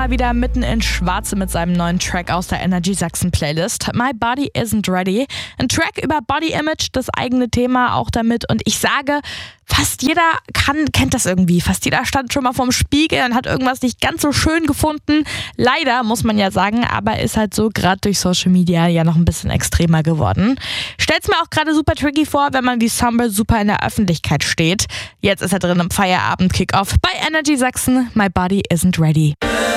mal wieder mitten ins Schwarze mit seinem neuen Track aus der Energy Sachsen Playlist. My Body Isn't Ready. Ein Track über Body Image, das eigene Thema auch damit. Und ich sage, fast jeder kennt das irgendwie. Fast jeder stand schon mal vorm Spiegel und hat irgendwas nicht ganz so schön gefunden. Leider, muss man ja sagen, aber ist halt so gerade durch Social Media ja noch ein bisschen extremer geworden. Stellt's mir auch gerade super tricky vor, wenn man wie Summer super in der Öffentlichkeit steht. Jetzt ist er drin im Feierabend-Kickoff bei Energy Sachsen. My Body Isn't Ready.